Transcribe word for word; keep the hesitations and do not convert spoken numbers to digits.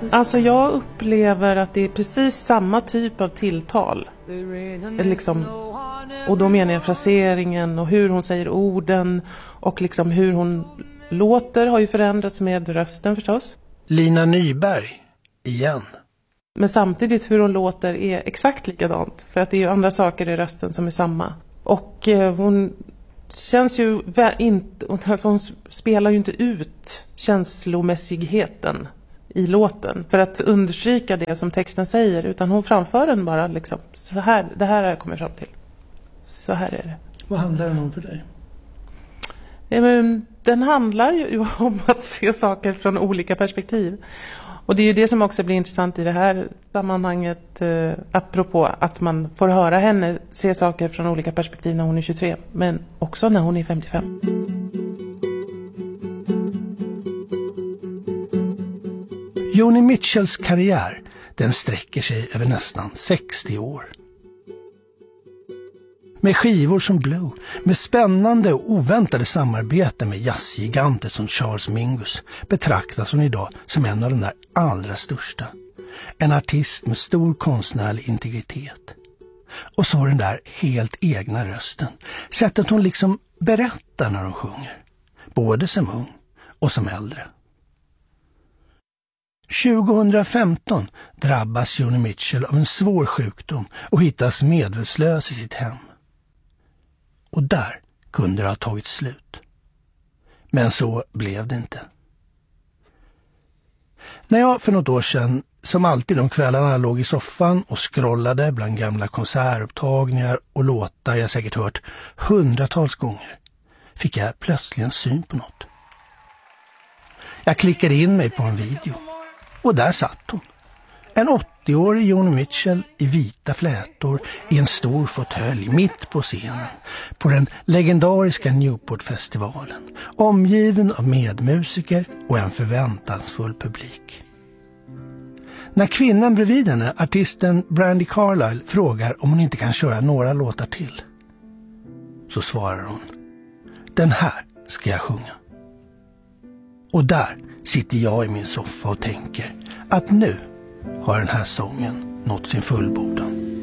Alltså jag upplever att det är precis samma typ av tilltal. Liksom, och då menar jag fraseringen och hur hon säger orden och liksom hur hon låter har ju förändrats med rösten förstås. Lina Nyberg, igen. Men samtidigt hur hon låter är exakt likadant. För att det är ju andra saker i rösten som är samma. Och eh, hon känns ju inte, alltså hon spelar ju inte ut känslomässigheten i låten för att understryka det som texten säger, utan hon framför den bara liksom, så här, det här har jag kommit fram till. Så här är det. Vad handlar den om för dig? Den handlar ju om att se saker från olika perspektiv. Och det är ju det som också blir intressant i det här sammanhanget, eh, apropå att man får höra henne se saker från olika perspektiv när hon är tjugotre, men också när hon är femtiofem. Joni Mitchells karriär, den sträcker sig över nästan sextio år. Med skivor som Blue, med spännande och oväntade samarbeten med jazzgiganter som Charles Mingus betraktas hon idag som en av de där allra största. En artist med stor konstnärlig integritet. Och så den där helt egna rösten. Sättet hon liksom berättar när hon sjunger. Både som ung och som äldre. tjugohundrafemton drabbas Joni Mitchell av en svår sjukdom och hittas medvetslös i sitt hem. Och där kunde det ha tagit slut. Men så blev det inte. När jag för något år sedan, som alltid de kvällarna, låg i soffan och scrollade bland gamla konsertupptagningar och låtar jag säkert hört hundratals gånger, fick jag plötsligt syn på något. Jag klickade in mig på en video och där satt hon. En åttioårig Joni Mitchell i vita flätor i en stor fåtölj mitt på scenen på den legendariska Newport-festivalen, omgiven av medmusiker och en förväntansfull publik. När kvinnan bredvid henne, artisten Brandi Carlile, frågar om hon inte kan köra några låtar till, så svarar hon: den här ska jag sjunga. Och där sitter jag i min soffa och tänker att nu har den här sången nått sin fullbordan.